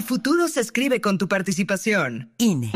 futuro se escribe con tu participación. INE.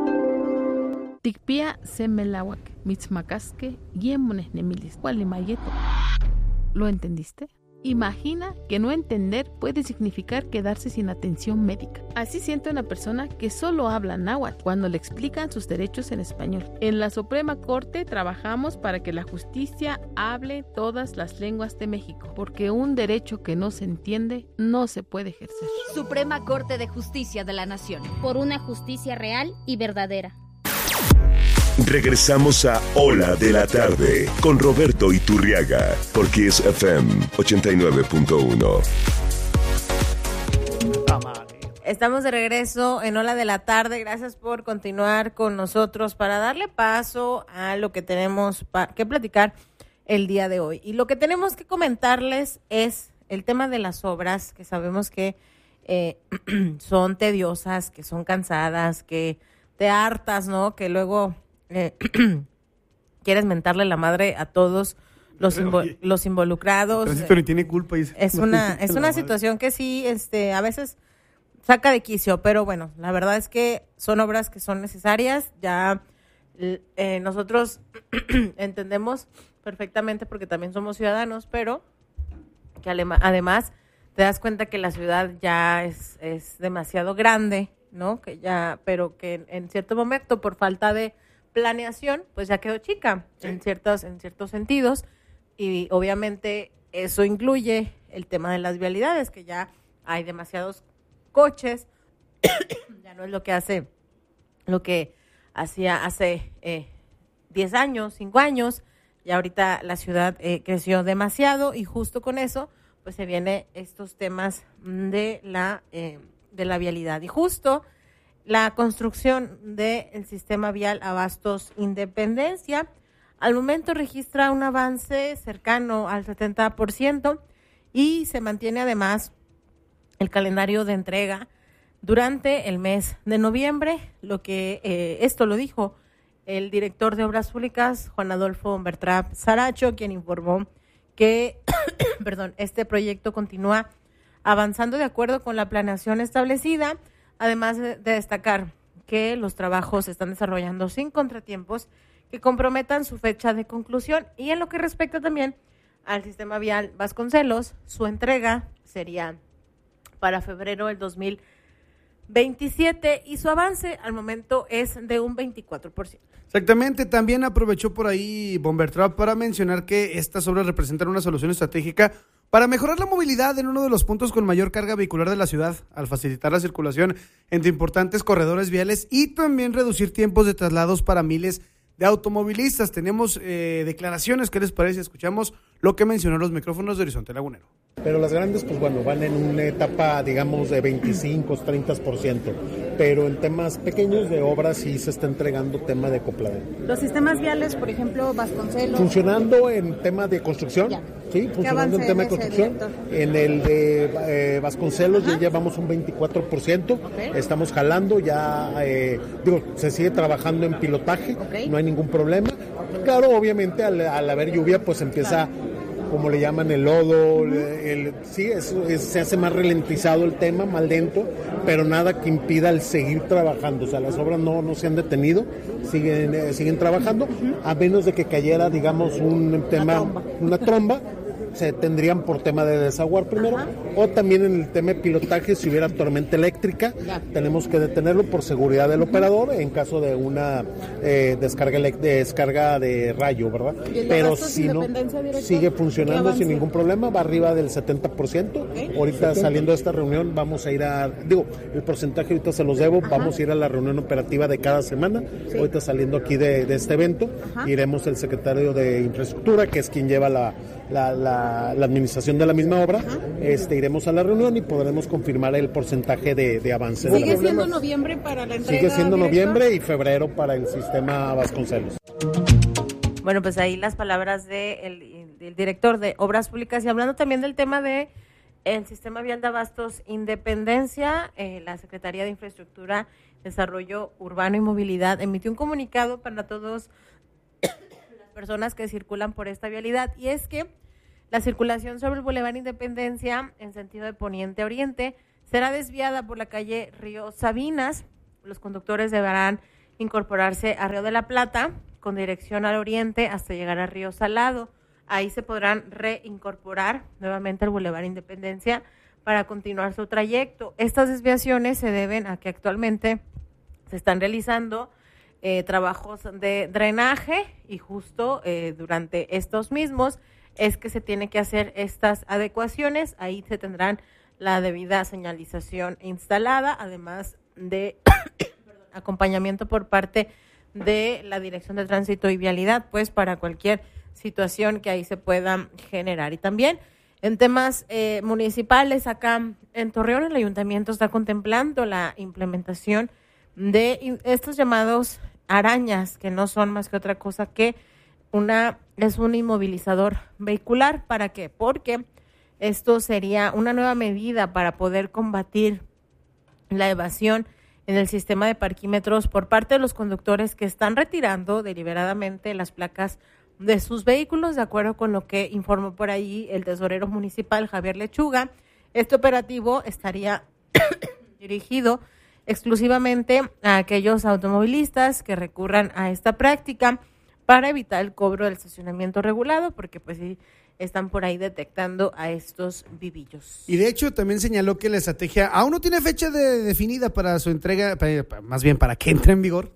Tikpia semelawak, mitzmacasque, yemones nemilis, cualimayeto. ¿Lo entendiste? Imagina que no entender puede significar quedarse sin atención médica. Así siente una persona que solo habla náhuatl cuando le explican sus derechos en español. En la Suprema Corte trabajamos para que la justicia hable todas las lenguas de México, porque un derecho que no se entiende no se puede ejercer. Suprema Corte de Justicia de la Nación. Por una justicia real y verdadera. Regresamos a Ola de la Tarde con Roberto Iturriaga por Kiss FM 89.1. Estamos de regreso en Ola de la Tarde. Gracias por continuar con nosotros para darle paso a lo que tenemos que platicar el día de hoy. Y lo que tenemos que comentarles es el tema de las obras, que sabemos que son tediosas, que son cansadas, que te hartas, ¿no? Que luego quieres mentarle la madre a todos los involucrados. Pero ni tiene culpa. Es una situación que sí, a veces saca de quicio, pero bueno, la verdad es que son obras que son necesarias. Ya nosotros entendemos perfectamente porque también somos ciudadanos, pero que además te das cuenta que la ciudad ya es demasiado grande, ¿no? Pero que en cierto momento, por falta de planeación, pues ya quedó chica, sí, en ciertos sentidos, y obviamente eso incluye el tema de las vialidades, que ya hay demasiados coches, ya no es lo que hacía hace 10 años, 5 años, y ahorita la ciudad creció demasiado, y justo con eso pues se vienen estos temas de la vialidad, y justo la construcción del sistema vial Abastos Independencia al momento registra un avance cercano al 70% y se mantiene además el calendario de entrega durante el mes de noviembre, lo que esto lo dijo el director de Obras Públicas, Juan Adolfo Bertrap Saracho, quien informó que este proyecto continúa avanzando de acuerdo con la planeación establecida, además de destacar que los trabajos se están desarrollando sin contratiempos que comprometan su fecha de conclusión. Y en lo que respecta también al sistema vial Vasconcelos, su entrega sería para febrero del 2027 y su avance al momento es de un 24%. Exactamente, también aprovechó por ahí Bombertrap para mencionar que estas obras representan una solución estratégica para mejorar la movilidad en uno de los puntos con mayor carga vehicular de la ciudad, al facilitar la circulación entre importantes corredores viales y también reducir tiempos de traslados para miles de automovilistas. Tenemos declaraciones, ¿qué les parece? Escuchamos lo que mencionó los micrófonos de Horizonte Lagunero. Pero las grandes, pues bueno, van en una etapa, digamos, de 25, 30%. Pero en temas pequeños de obras sí se está entregando tema de copladero. Los sistemas viales, por ejemplo, Vasconcelos. Funcionando en tema de construcción. Ya. Sí, funcionando en tema de construcción. En el de Vasconcelos ya llevamos un 24%. Okay. Estamos jalando, ya, se sigue trabajando en pilotaje. Okay. No hay ningún problema. Claro, obviamente al haber lluvia, pues empieza... como le llaman, el lodo, se hace más ralentizado el tema, más lento, pero nada que impida el seguir trabajando. O sea, las obras no se han detenido, siguen trabajando, a menos de que cayera, digamos, una tromba, se tendrían por tema de desaguar primero, o también en el tema de pilotaje, si hubiera tormenta eléctrica, tenemos que detenerlo por seguridad del operador en caso de una descarga de rayo, ¿verdad? Pero si no, sigue funcionando sin ningún problema, va arriba del 70%. Ahorita saliendo de esta reunión vamos a ir el porcentaje ahorita se los debo, vamos a ir a la reunión operativa de cada semana. Ahorita saliendo aquí de este evento, iremos el secretario de Infraestructura, que es quien lleva la administración de la misma obra, iremos a la reunión y podremos confirmar el porcentaje de avance. ¿Sigue siendo noviembre para la entrega? Sigue siendo noviembre y febrero para el sistema Vasconcelos. Bueno, pues ahí las palabras del director de Obras Públicas, y hablando también del tema de el sistema vial de Abastos Independencia, la Secretaría de Infraestructura, Desarrollo Urbano y Movilidad emitió un comunicado para todos las personas que circulan por esta vialidad, y es que la circulación sobre el Boulevard Independencia en sentido de poniente a oriente será desviada por la calle Río Sabinas. Los conductores deberán incorporarse a Río de la Plata con dirección al oriente hasta llegar a Río Salado. Ahí se podrán reincorporar nuevamente al Boulevard Independencia para continuar su trayecto. Estas desviaciones se deben a que actualmente se están realizando trabajos de drenaje y justo durante estos mismos es que se tiene que hacer estas adecuaciones. Ahí se tendrán la debida señalización instalada, además de acompañamiento por parte de la Dirección de Tránsito y Vialidad, pues para cualquier situación que ahí se pueda generar. Y también en temas municipales, acá en Torreón, el ayuntamiento está contemplando la implementación de estos llamados arañas, que no son más que otra cosa que es un inmovilizador vehicular. ¿Para qué? Porque esto sería una nueva medida para poder combatir la evasión en el sistema de parquímetros por parte de los conductores que están retirando deliberadamente las placas de sus vehículos, de acuerdo con lo que informó por ahí el tesorero municipal Javier Lechuga. Este operativo estaría dirigido exclusivamente a aquellos automovilistas que recurran a esta práctica para evitar el cobro del estacionamiento regulado, porque pues sí están por ahí detectando a estos vivillos. Y de hecho también señaló que la estrategia aún no tiene fecha definida para su entrega, más bien para que entre en vigor,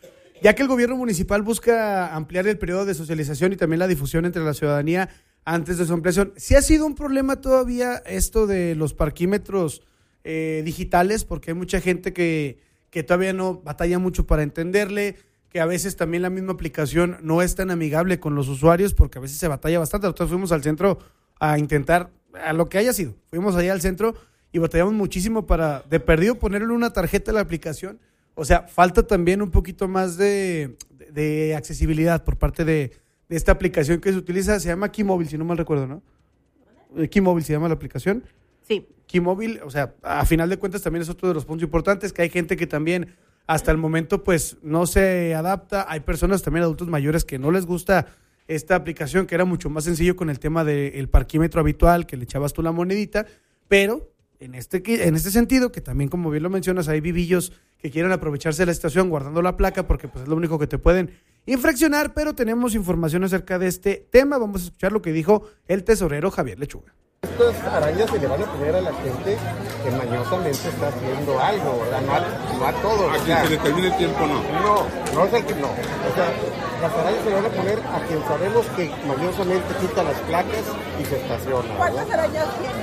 ya que el gobierno municipal busca ampliar el periodo de socialización y también la difusión entre la ciudadanía antes de su ampliación. Sí ha sido un problema todavía esto de los parquímetros digitales, porque hay mucha gente que todavía no batalla mucho para entenderle, que a veces también la misma aplicación no es tan amigable con los usuarios, porque a veces se batalla bastante. Nosotros fuimos al centro a intentar, a lo que haya sido, fuimos allá al centro y batallamos muchísimo para, de perdido, ponerle una tarjeta a la aplicación. O sea, falta también un poquito más de accesibilidad por parte de esta aplicación que se utiliza, se llama Keymóvil, si no mal recuerdo, ¿no? Keymóvil se llama la aplicación. Sí. Keymóvil, o sea, a final de cuentas también es otro de los puntos importantes, que hay gente que también hasta el momento pues no se adapta. Hay personas también, adultos mayores, que no les gusta esta aplicación, que era mucho más sencillo con el tema del parquímetro habitual, que le echabas tú la monedita, pero en este sentido, que también como bien lo mencionas, hay vivillos que quieren aprovecharse de la situación guardando la placa, porque pues es lo único que te pueden infraccionar. Pero tenemos información acerca de este tema. Vamos a escuchar lo que dijo el tesorero Javier Lechuga. Estas arañas se le van a poner a la gente que mañosamente está haciendo algo, ¿verdad? No a todos. A quien se le termine el tiempo, no. No es el que no. O sea, las arañas se le van a poner a quien sabemos que mañosamente quita las placas y se estaciona, ¿verdad? ¿Cuántas arañas tienen?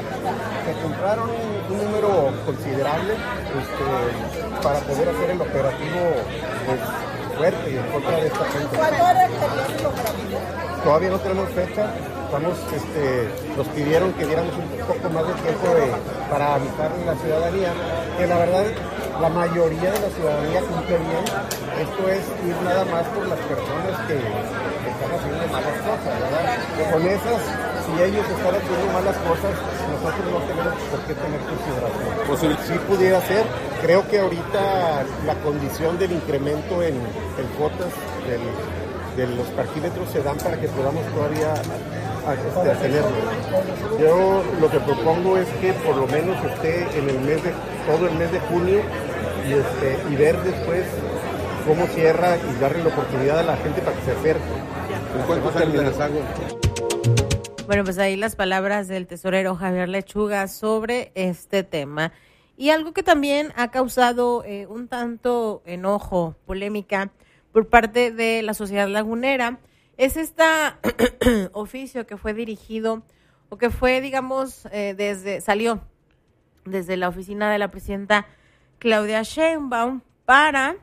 Se compraron un número considerable para poder hacer el operativo pues, fuerte y en contra de esta gente. ¿Cuándo realizarías el operativo? Todavía no tenemos fecha. Nos pidieron que diéramos un poco más de tiempo para avisarle a la ciudadanía, que la verdad la mayoría de la ciudadanía cumple bien. Esto es ir nada más por las personas que están haciendo malas cosas, ¿verdad? Con esas, si ellos están haciendo malas cosas, nosotros no tenemos por qué tener consideración. Si pudiera ser, creo que ahorita la condición del incremento en cuotas de los parquímetros se dan para que podamos todavía tenerlo. Yo lo que propongo es que por lo menos esté en todo el mes de junio y ver después cómo cierra y darle la oportunidad a la gente para que se acerque. ¿En cuántos años las hago? Bueno, pues ahí las palabras del tesorero Javier Lechuga sobre este tema. Y algo que también ha causado un tanto enojo, polémica, por parte de la sociedad lagunera, es oficio que fue dirigido o que fue, digamos, salió desde la oficina de la presidenta Claudia Sheinbaum para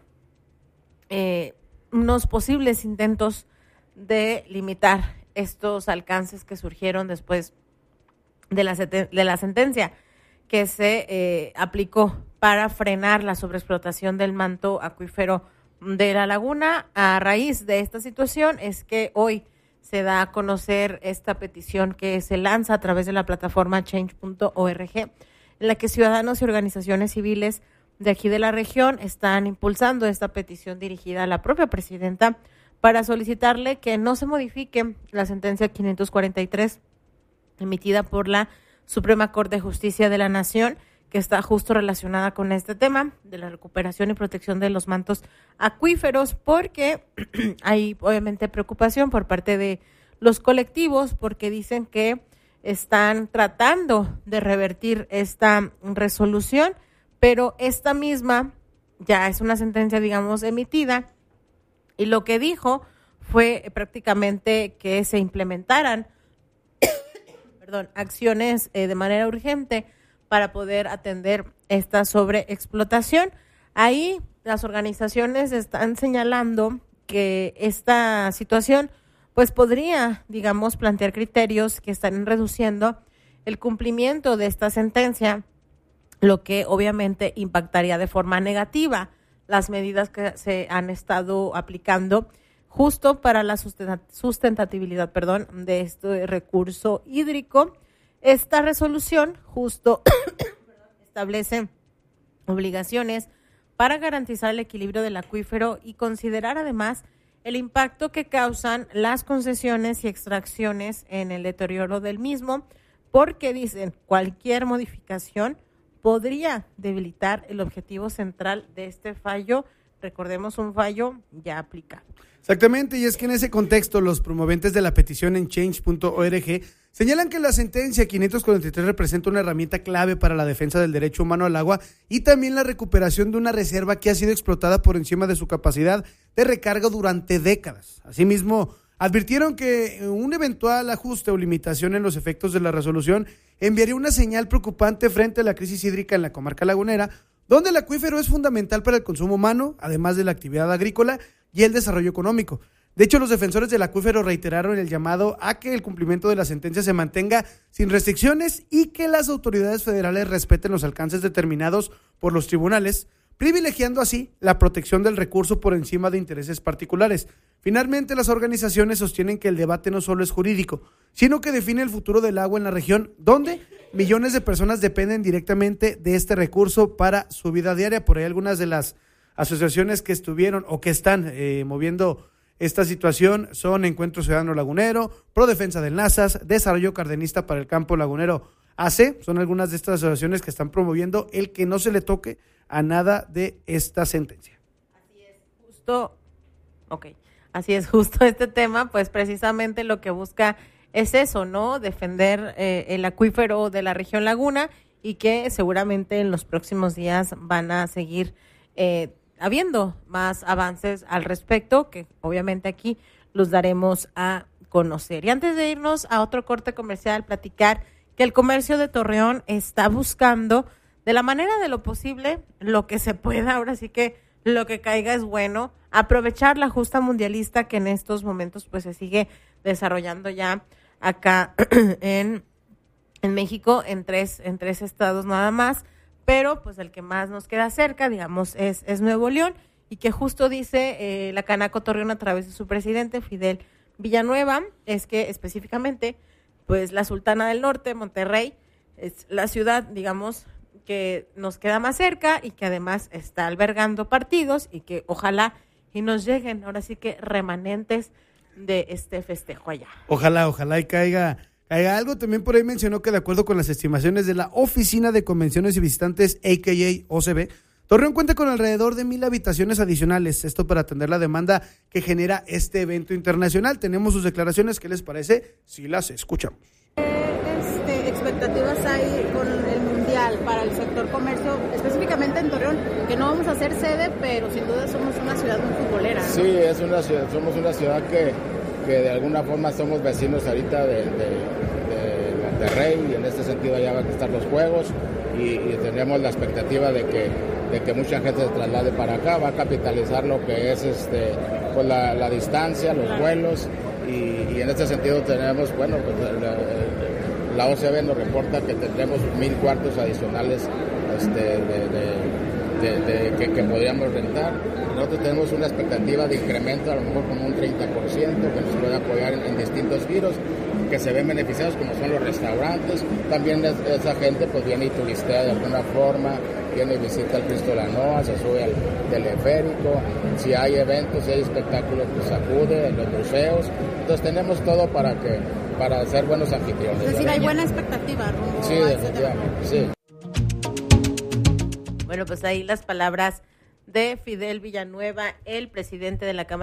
unos posibles intentos de limitar estos alcances que surgieron después de la sentencia que se aplicó para frenar la sobreexplotación del manto acuífero de la laguna. A raíz de esta situación es que hoy se da a conocer esta petición que se lanza a través de la plataforma change.org, en la que ciudadanos y organizaciones civiles de aquí de la región están impulsando esta petición dirigida a la propia presidenta para solicitarle que no se modifique la sentencia 543 emitida por la Suprema Corte de Justicia de la Nación, que está justo relacionada con este tema de la recuperación y protección de los mantos acuíferos, porque hay obviamente preocupación por parte de los colectivos, porque dicen que están tratando de revertir esta resolución, pero esta misma ya es una sentencia, digamos, emitida, y lo que dijo fue prácticamente que se implementaran acciones de manera urgente para poder atender esta sobreexplotación. Ahí las organizaciones están señalando que esta situación pues podría, digamos, plantear criterios que están reduciendo el cumplimiento de esta sentencia, lo que obviamente impactaría de forma negativa las medidas que se han estado aplicando justo para la sustentabilidad, de este recurso hídrico. Esta resolución justo establece obligaciones para garantizar el equilibrio del acuífero y considerar además el impacto que causan las concesiones y extracciones en el deterioro del mismo, porque dicen cualquier modificación podría debilitar el objetivo central de este fallo. Recordemos, un fallo ya aplicado. Exactamente, y es que en ese contexto los promoventes de la petición en change.org señalan que la sentencia 543 representa una herramienta clave para la defensa del derecho humano al agua y también la recuperación de una reserva que ha sido explotada por encima de su capacidad de recarga durante décadas. Asimismo, advirtieron que un eventual ajuste o limitación en los efectos de la resolución enviaría una señal preocupante frente a la crisis hídrica en la comarca lagunera, donde el acuífero es fundamental para el consumo humano, además de la actividad agrícola y el desarrollo económico. De hecho, los defensores del acuífero reiteraron el llamado a que el cumplimiento de la sentencia se mantenga sin restricciones y que las autoridades federales respeten los alcances determinados por los tribunales, privilegiando así la protección del recurso por encima de intereses particulares. Finalmente, las organizaciones sostienen que el debate no solo es jurídico, sino que define el futuro del agua en la región, donde millones de personas dependen directamente de este recurso para su vida diaria. Por ahí algunas de las asociaciones que estuvieron o que están moviendo esta situación son Encuentro Ciudadano Lagunero, Pro Defensa del Nazas, Desarrollo Cardenista para el Campo Lagunero AC, son algunas de estas asociaciones que están promoviendo el que no se le toque a nada de esta sentencia. Así es justo este tema, pues precisamente lo que busca es eso, ¿no? Defender el acuífero de la región Laguna, y que seguramente en los próximos días van a seguir habiendo más avances al respecto, que obviamente aquí los daremos a conocer. Y antes de irnos a otro corte comercial, platicar que el comercio de Torreón está buscando de la manera de lo posible lo que se pueda, ahora sí que lo que caiga es bueno, aprovechar la justa mundialista que en estos momentos pues se sigue desarrollando ya acá en México, en tres estados nada más, pero pues el que más nos queda cerca, digamos, es Nuevo León, y que justo dice la Canaco Torreón a través de su presidente, Fidel Villanueva, es que específicamente pues la Sultana del Norte, Monterrey, es la ciudad, digamos, que nos queda más cerca y que además está albergando partidos, y que ojalá y nos lleguen ahora sí que remanentes de este festejo allá. Ojalá y caiga algo. También por ahí mencionó que de acuerdo con las estimaciones de la Oficina de Convenciones y Visitantes, a.k.a. OCB, Torreón cuenta con alrededor de 1,000 habitaciones adicionales, esto para atender la demanda que genera este evento internacional. Tenemos sus declaraciones, ¿qué les parece? Si las escuchamos. ¿Qué expectativas hay con el Mundial para el sector comercio, específicamente en Torreón, que no vamos a ser sede, pero sin duda somos una ciudad muy futbolera, ¿no? Sí, somos una ciudad que de alguna forma somos vecinos ahorita de Monterrey, y en este sentido allá van a estar los juegos, y tenemos la expectativa de que mucha gente se traslade para acá, va a capitalizar lo que es pues la distancia, los vuelos, y en este sentido tenemos, bueno, pues la OCB nos reporta que tendremos 1,000 cuartos adicionales que podríamos rentar. Nosotros tenemos una expectativa de incremento, a lo mejor como un 30%, que nos puede apoyar en distintos giros, que se ven beneficiados, como son los restaurantes. También esa gente pues viene y turistea de alguna forma, viene y visita el Cristo de la Noa, se sube al teleférico, si hay eventos, si hay espectáculos, pues acude, en los museos. Entonces tenemos todo para ser buenos anfitriones. Es decir, hay buena expectativa rumbo sí, a definitivamente, sí. Bueno, pues ahí las palabras de Fidel Villanueva, el presidente de la Cámara